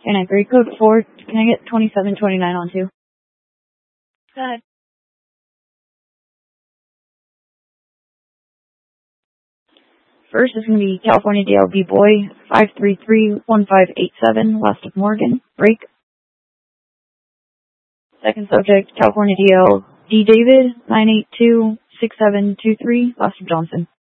Can I grade code 4? Can I get 2729 on 2? Go ahead. First is going to be California DLB Boy, 5331587, west of Morgan. Break. Second subject, California DL D David, 9826723, west of Johnson.